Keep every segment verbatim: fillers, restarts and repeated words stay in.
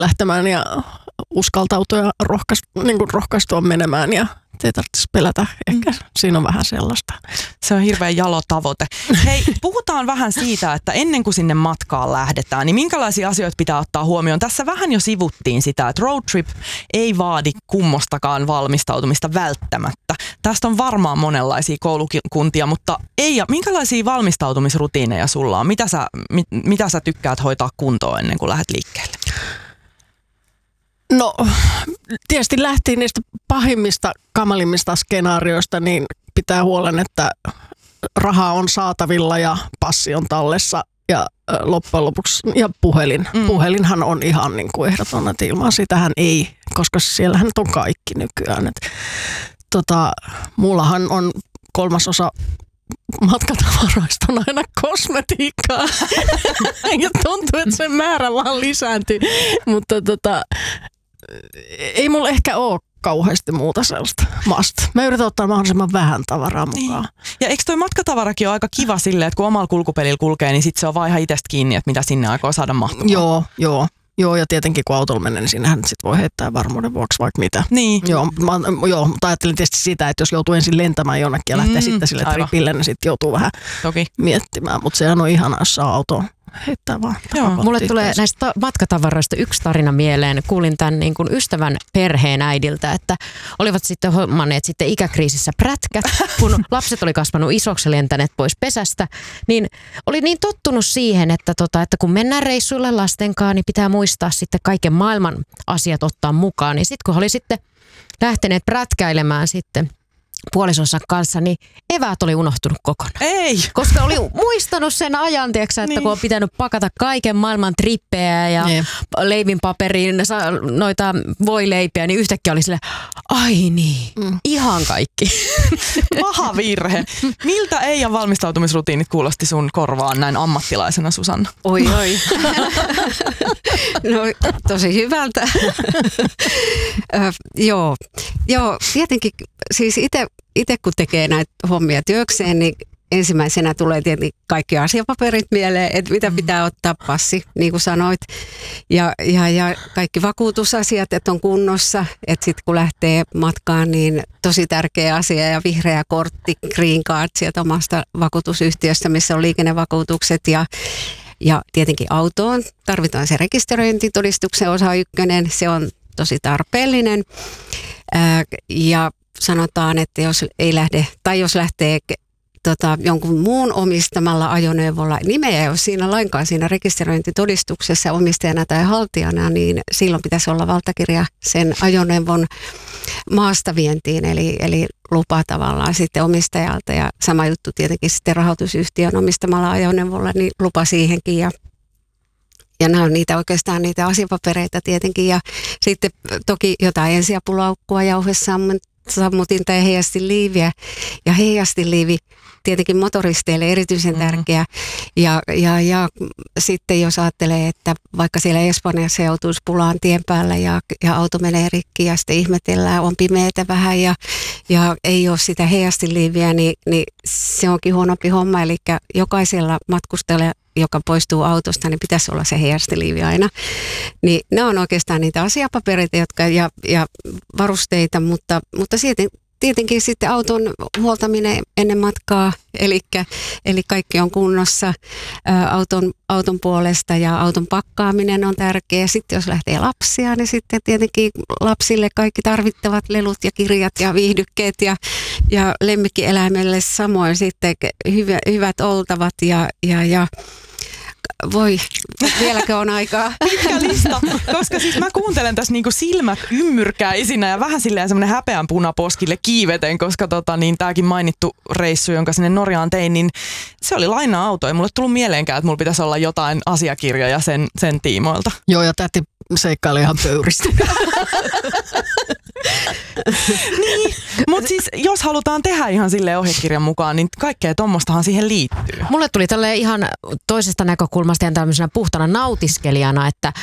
lähtemään ja uskaltautua ja rohkaistua, niin kuin rohkaistua menemään ja ei tarvitsisi pelätä. Ehkä siinä on vähän sellaista. Se on hirveän jalo tavoite. Hei, puhutaan vähän siitä, että ennen kuin sinne matkaan lähdetään, niin minkälaisia asioita pitää ottaa huomioon? Tässä vähän jo sivuttiin sitä, että road trip ei vaadi kummostakaan valmistautumista välttämättä. Tästä on varmaan monenlaisia koulukuntia, mutta Eija, minkälaisia valmistautumisrutiineja sulla on? Mitä sä, mit, mitä sä tykkäät hoitaa kuntoon ennen kuin lähdet liikkeelle? No, tietysti lähtiin niistä pahimmista, kamalimmista skenaarioista, niin pitää huolen, että raha on saatavilla ja passi on tallessa ja loppujen lopuksi, ja puhelin. Mm. Puhelinhan on ihan niin kuin ehdoton, että ilman sitähän ei, koska siellähän on kaikki nykyään. Et, tota, mullahan on kolmasosa matkatavaroista on aina kosmetiikkaa ja tuntuu, että sen määrä vaan lisääntyy, mutta tota, ei mulla ehkä ole kauheasti muuta sellaista must. Mä yritän ottaa mahdollisimman vähän tavaraa mukaan. Niin. Ja eikö toi matkatavarakin ole aika kiva silleen, että kun omalla kulkupelillä kulkee, niin sit se on vaan ihan itsestä kiinni, että mitä sinne aikoo saada mahtumaan. Joo, joo. Joo, ja tietenkin kun autolla menee, niin sinnehän sit voi heittää varmuuden vuoksi vaikka mitä. Niin. Joo, mä, joo, mutta ajattelin tietysti sitä, että jos joutuu ensin lentämään jonnekin ja lähtee mm, sitten sille aivan. tripille, niin sitten joutuu vähän Toki. miettimään. Mutta sehän on ihanaa, jos saa autoon heittää vaan. Joo, mulle tulee näistä matkatavaroista yksi tarina mieleen. Kuulin tämän niin kuin ystävän perheen äidiltä, että olivat sitten hommanneet sitten ikäkriisissä prätkät, kun lapset oli kasvanut isoksi ja lentäneet pois pesästä, niin oli niin tottunut siihen, että, tota, että kun mennään reissuille lastenkaan, niin pitää muistaa sitten kaiken maailman asiat ottaa mukaan. Niin sitten kun oli sitten lähteneet prätkäilemään sitten puolisonsa kanssa, niin eväät oli unohtunut kokonaan. Ei! Koska oli muistanut sen ajan, tiiäksä, että niin. kun on pitänyt pakata kaiken maailman trippejä ja niin. leivinpaperiin noita voileipiä, niin yhtäkkiä oli silleen, ai niin, mm. ihan kaikki. Paha virhe. Miltä Eijan valmistautumisrutiinit kuulosti sun korvaan näin ammattilaisena, Susanna? Oi, oi. No tosi hyvältä. Ö, joo, joo, tietenkin siis itse Itse kun tekee näitä hommia työkseen, niin ensimmäisenä tulee tietenkin kaikki asiapaperit mieleen, että mitä pitää ottaa, passi, niin kuin sanoit, ja, ja, ja kaikki vakuutusasiat, että on kunnossa, että sitten kun lähtee matkaan, niin tosi tärkeä asia ja vihreä kortti, green card sieltä omasta vakuutusyhtiöstä, missä on liikennevakuutukset ja ja tietenkin autoon tarvitaan se rekisteröintitodistuksen osa ykkönen, se on tosi tarpeellinen ää, ja sanotaan, että jos ei lähde, tai jos lähtee tota, jonkun muun omistamalla ajoneuvolla, nimeä ei ole siinä lainkaan siinä rekisteröintitodistuksessa omistajana tai haltijana, niin silloin pitäisi olla valtakirja sen ajoneuvon maastavientiin, eli, eli lupa tavallaan sitten omistajalta. Ja sama juttu tietenkin sitten rahoitusyhtiön omistamalla ajoneuvolla, niin lupa siihenkin. Ja Ja nämä on niitä oikeastaan niitä asiapapereita tietenkin. Ja sitten toki jotain ensiapulaukkua, jauhesammutinta ja heijastiliiviä. Ja heijastiliivi tietenkin motoristeille erityisen mm-hmm. tärkeä. Ja, ja, ja sitten jos ajattelee, että vaikka siellä Espanjassa joutuisi pulaan tien päällä ja, ja auto menee rikki ja sitten ihmetellään, on pimeätä vähän ja, ja ei ole sitä heijastiliiviä, niin, niin se onkin huonompi homma. Eli jokaisella matkustajalla, joka poistuu autosta, niin pitäisi olla se heijastiliivi aina. Niin ne on oikeastaan niitä asiapapereita jotka, ja, ja varusteita, mutta, mutta siitä, tietenkin sitten auton huoltaminen ennen matkaa, eli, eli kaikki on kunnossa ää, auton, auton puolesta ja auton pakkaaminen on tärkeä. Sitten jos lähtee lapsia, niin sitten tietenkin lapsille kaikki tarvittavat lelut ja kirjat ja viihdykkeet ja, ja lemmikkieläimelle samoin sitten hyvä, hyvät oltavat ja, ja, ja voi, vieläkö on aikaa? Pitkä lista, koska siis mä kuuntelen tässä niinku silmät ymmyrkäisinä ja vähän silleen semmoinen häpeän punaposkille kiiveten, koska tota, niin tääkin mainittu reissu, jonka sinne Norjaan tein, niin se oli laina-auto. Ei mulle tullut mieleenkään, että mulla pitäisi olla jotain asiakirjoja sen, sen tiimoilta. Joo, ja täti seikkaili ihan pöyristä. Niin, mutta siis jos halutaan tehdä ihan silleen ohjekirjan mukaan, niin kaikkea tommostahan siihen liittyy. Mulle tuli tälleen ihan toisesta näkökulmasta ja tämmöisenä puhtana nautiskelijana, että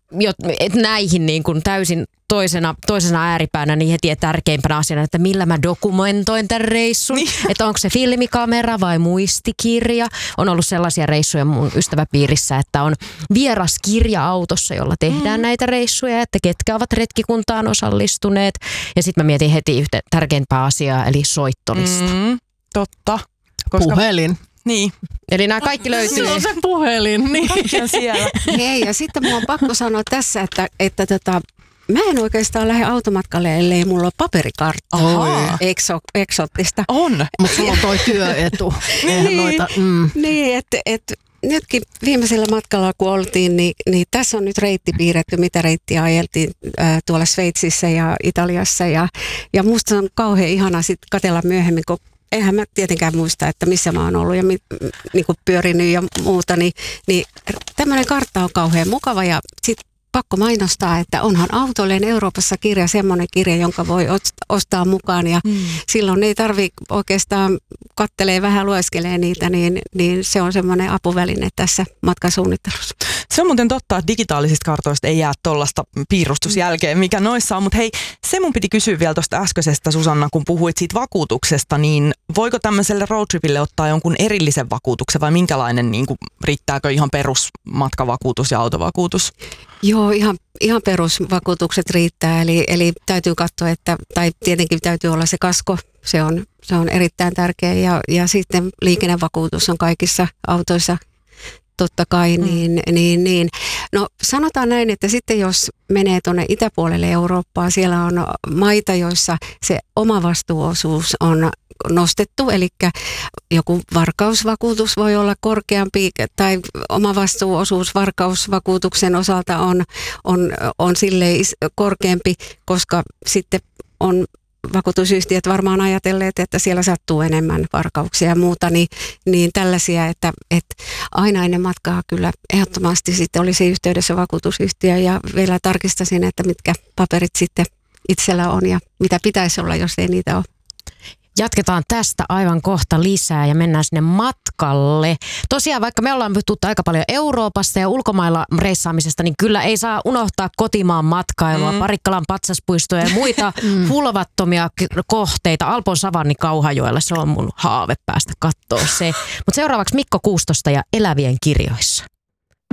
jo, et näihin niin kuin täysin toisena, toisena ääripäänä niin heti tärkeimpänä asiana, että millä mä dokumentoin tämän reissun. Niin. Että onko se filmikamera vai muistikirja. On ollut sellaisia reissuja mun ystäväpiirissä, että on vieras kirja autossa, jolla tehdään mm. näitä reissuja, että ketkä ovat retkikuntaan osallistuneet. Ja sitten mä mietin heti yhtä tärkeimpää asiaa, eli soittolista. Mm, totta. Koska... Puhelin. Niin. Eli nämä kaikki löytyy. Se on se puhelin. Niin. Kaikki on siellä. Hei, ja sitten mun on pakko sanoa tässä, että, että tota, mä en oikeastaan lähde automatkalle, ellei mulla ole paperikarttaa. Ekso, eksoottista. On. Mutta sulla on toi työetu. niin, noita, mm. niin että et, nytkin viimeisellä matkalla kun oltiin, niin, niin tässä on nyt reitti piirretty, mitä reittiä ajeltiin äh, tuolla Sveitsissä ja Italiassa. Ja, ja musta on kauhean ihana sitten katsella myöhemmin, kun eihän mä tietenkään muista, että missä mä oon ollut ja mi, niin kuin pyörinyt ja muuta, niin, niin tämmöinen kartta on kauhean mukava ja sitten pakko mainostaa, että onhan autoilleen Euroopassa kirja, semmoinen kirja, jonka voi ostaa mukaan ja mm. silloin ei tarvitse oikeastaan kattelee vähän lueskelee niitä, niin, niin se on semmoinen apuväline tässä matkasuunnittelussa. Se on muuten totta, että digitaalisista kartoista ei jää tuollaista piirustusjälkeen, mikä noissa on, mutta hei, se mun piti kysyä vielä tuosta äskeisestä, Susanna, kun puhuit siitä vakuutuksesta, niin voiko tämmöiselle roadtripille ottaa jonkun erillisen vakuutuksen vai minkälainen, niin kuin, riittääkö ihan perusmatkavakuutus ja autovakuutus? Joo, ihan, ihan perusvakuutukset riittää, eli, eli täytyy katsoa, että, tai tietenkin täytyy olla se kasko, se on, se on erittäin tärkeä, ja, ja sitten liikennevakuutus on kaikissa autoissa totta kai, mm. niin, niin, niin. No sanotaan näin, että sitten jos menee tuonne itäpuolelle Eurooppaa, siellä on maita, joissa se omavastuuosuus on nostettu, eli joku varkausvakuutus voi olla korkeampi tai omavastuuosuus varkausvakuutuksen osalta on, on, on silleen korkeampi, koska sitten on vakuutusyhtiöt varmaan ajatelleet, että siellä sattuu enemmän varkauksia ja muuta, niin, niin tällaisia, että, että aina ennen matkaa kyllä ehdottomasti sitten olisi yhteydessä vakuutusyhtiö ja vielä tarkistasin, että mitkä paperit sitten itsellä on ja mitä pitäisi olla, jos ei niitä ole. Jatketaan tästä aivan kohta lisää ja mennään sinne matkalle. Tosiaan vaikka me ollaan puhuttu aika paljon Euroopasta ja ulkomailla reissaamisesta, niin kyllä ei saa unohtaa kotimaan matkailua, mm. Parikkalan patsaspuistoja ja muita mm. hulvattomia kohteita. Alpon savanni Kauhajoella, se on mun haave päästä kattoo se. Mutta seuraavaksi Mikko Kuustosta ja Elävien kirjoissa.